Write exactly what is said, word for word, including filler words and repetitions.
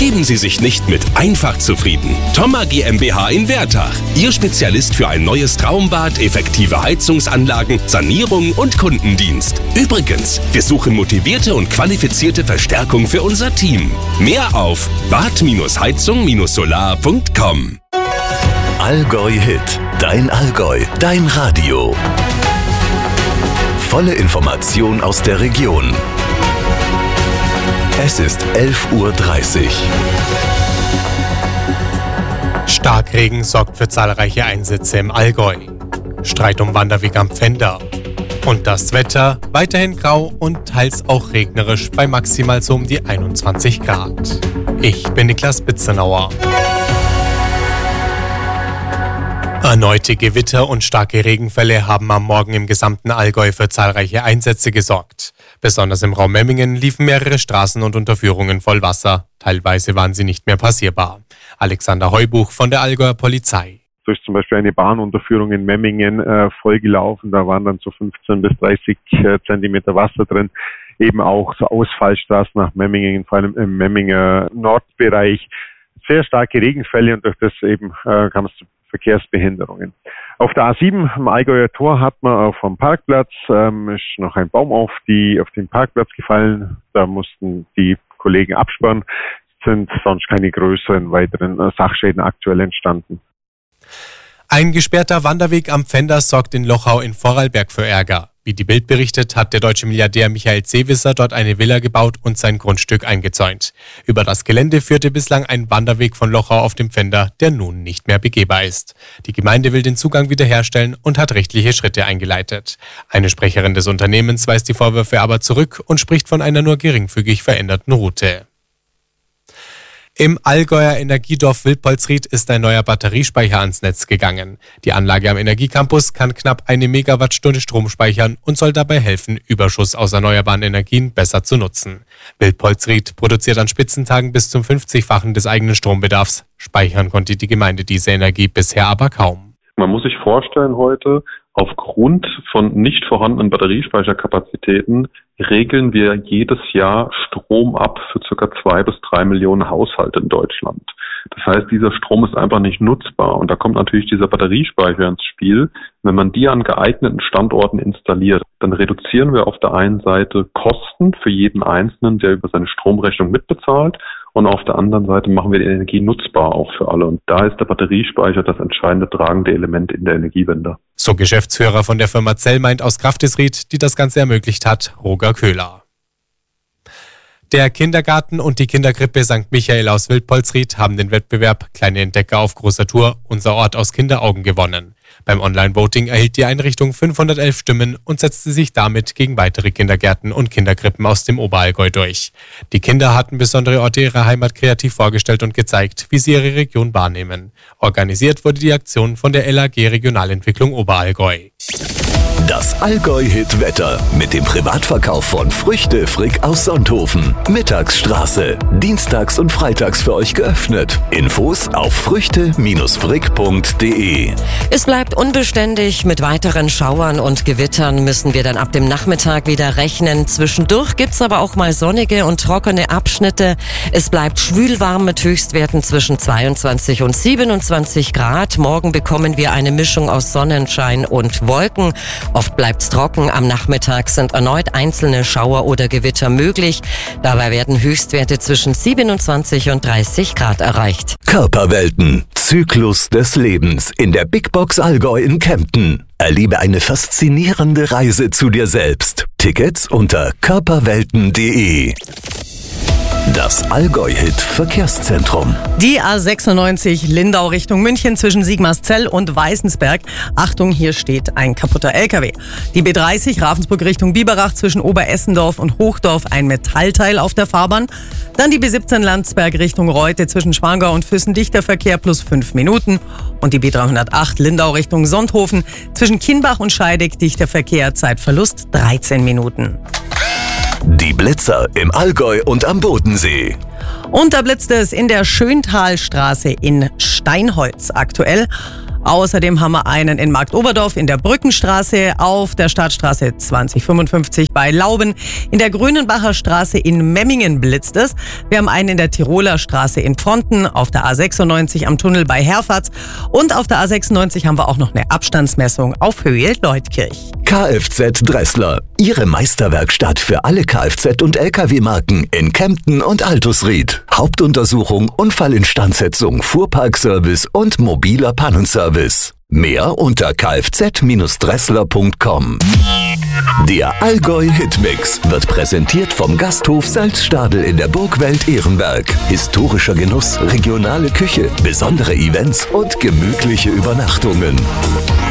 Geben Sie sich nicht mit einfach zufrieden. Thoma GmbH in Wertach. Ihr Spezialist für ein neues Traumbad, effektive Heizungsanlagen, Sanierung und Kundendienst. Übrigens, wir suchen motivierte und qualifizierte Verstärkung für unser Team. Mehr auf bad heizung solar punkt com. Allgäu Hit. Dein Allgäu. Dein Radio. Volle Information aus der Region. Es ist elf Uhr dreißig. Starkregen sorgt für zahlreiche Einsätze im Allgäu. Streit um Wanderweg am Pfänder. Und das Wetter weiterhin grau und teils auch regnerisch bei maximal so um die einundzwanzig Grad. Ich bin Niklas Bitzenauer. Erneute Gewitter und starke Regenfälle haben am Morgen im gesamten Allgäu für zahlreiche Einsätze gesorgt. Besonders im Raum Memmingen liefen mehrere Straßen und Unterführungen voll Wasser. Teilweise waren sie nicht mehr passierbar. Alexander Heubuch von der Allgäuer Polizei. So ist zum Beispiel eine Bahnunterführung in Memmingen äh, vollgelaufen. Da waren dann so fünfzehn bis dreißig äh, Zentimeter Wasser drin. Eben auch so Ausfallstraßen nach Memmingen, vor allem im Memminger Nordbereich. Sehr starke Regenfälle und durch das eben äh, kam es zu Verkehrsbehinderungen. Auf der A sieben am Allgäuer Tor hat man auf dem Parkplatz ähm, ist noch ein Baum auf die auf den Parkplatz gefallen. Da mussten die Kollegen absperren. Sind sonst keine größeren weiteren äh, Sachschäden aktuell entstanden. Ein gesperrter Wanderweg am Pfänder sorgt in Lochau in Vorarlberg für Ärger. Wie die Bild berichtet, hat der deutsche Milliardär Michael Seewisser dort eine Villa gebaut und sein Grundstück eingezäunt. Über das Gelände führte bislang ein Wanderweg von Lochau auf dem Pfänder, der nun nicht mehr begehbar ist. Die Gemeinde will den Zugang wiederherstellen und hat rechtliche Schritte eingeleitet. Eine Sprecherin des Unternehmens weist die Vorwürfe aber zurück und spricht von einer nur geringfügig veränderten Route. Im Allgäuer Energiedorf Wildpolsried ist ein neuer Batteriespeicher ans Netz gegangen. Die Anlage am Energiecampus kann knapp eine Megawattstunde Strom speichern und soll dabei helfen, Überschuss aus erneuerbaren Energien besser zu nutzen. Wildpolsried produziert an Spitzentagen bis zum fünfzigfachen des eigenen Strombedarfs. Speichern konnte die Gemeinde diese Energie bisher aber kaum. Man muss sich vorstellen heute, aufgrund von nicht vorhandenen Batteriespeicherkapazitäten regeln wir jedes Jahr Strom ab für circa zwei bis drei Millionen Haushalte in Deutschland. Das heißt, dieser Strom ist einfach nicht nutzbar und da kommt natürlich dieser Batteriespeicher ins Spiel. Wenn man die an geeigneten Standorten installiert, dann reduzieren wir auf der einen Seite Kosten für jeden Einzelnen, der über seine Stromrechnung mitbezahlt, und auf der anderen Seite machen wir die Energie nutzbar auch für alle. Und da ist der Batteriespeicher das entscheidende tragende Element in der Energiewende. So Geschäftsführer von der Firma Zellmeint aus Kraftisried, die das Ganze ermöglicht hat, Roger Köhler. Der Kindergarten und die Kinderkrippe Sankt Michael aus Wildpolsried haben den Wettbewerb Kleine Entdecker auf großer Tour, unser Ort aus Kinderaugen gewonnen. Beim Online-Voting erhielt die Einrichtung fünfhundertelf Stimmen und setzte sich damit gegen weitere Kindergärten und Kinderkrippen aus dem Oberallgäu durch. Die Kinder hatten besondere Orte ihrer Heimat kreativ vorgestellt und gezeigt, wie sie ihre Region wahrnehmen. Organisiert wurde die Aktion von der L A G Regionalentwicklung Oberallgäu. Das Allgäu-Hit-Wetter mit dem Privatverkauf von Früchte Frick aus Sonthofen. Mittagsstraße. Dienstags und freitags für euch geöffnet. Infos auf früchte frick punkt de. Es bleibt unbeständig. Mit weiteren Schauern und Gewittern müssen wir dann ab dem Nachmittag wieder rechnen. Zwischendurch gibt's aber auch mal sonnige und trockene Abschnitte. Es bleibt schwülwarm mit Höchstwerten zwischen zweiundzwanzig und siebenundzwanzig Grad. Morgen bekommen wir eine Mischung aus Sonnenschein und Wolken. Oft bleibt's trocken. Am Nachmittag sind erneut einzelne Schauer oder Gewitter möglich. Dabei werden Höchstwerte zwischen siebenundzwanzig und dreißig Grad erreicht. Körperwelten. Zyklus des Lebens in der Big Box Allgäu in Kempten. Erlebe eine faszinierende Reise zu dir selbst. Tickets unter körperwelten punkt de. Das Allgäu-Hit Verkehrszentrum. Die A sechsundneunzig Lindau Richtung München zwischen Sigmarszell und Weißensberg. Achtung, hier steht ein kaputter L K W. Die B dreißig Ravensburg Richtung Biberach zwischen Oberessendorf und Hochdorf ein Metallteil auf der Fahrbahn. Dann die B siebzehn Landsberg Richtung Reute zwischen Schwangau und Füssen dichter Verkehr plus fünf Minuten. Und die B dreihundertacht Lindau Richtung Sonthofen zwischen Kienbach und Scheideck dichter Verkehr, Zeitverlust dreizehn Minuten. Die Blitzer im Allgäu und am Bodensee. Und da blitzt es in der Schöntalstraße in Steinholz aktuell. Außerdem haben wir einen in Marktoberdorf in der Brückenstraße, auf der Stadtstraße zwanzig fünfundfünfzig bei Lauben, in der Grünenbacher Straße in Memmingen blitzt es. Wir haben einen in der Tiroler Straße in Pfronten, auf der A sechsundneunzig am Tunnel bei Herfatz und auf der A sechsundneunzig haben wir auch noch eine Abstandsmessung auf Höhe Leutkirch. Kfz Dressler, Ihre Meisterwerkstatt für alle Kfz- und L K W-Marken in Kempten und Altusried. Hauptuntersuchung, Unfallinstandsetzung, Fuhrparkservice und mobiler Pannenservice. Mehr unter kfz Dressler punkt com. Der Allgäu Hitmix wird präsentiert vom Gasthof Salzstadel in der Burgwelt Ehrenberg. Historischer Genuss, regionale Küche, besondere Events und gemütliche Übernachtungen.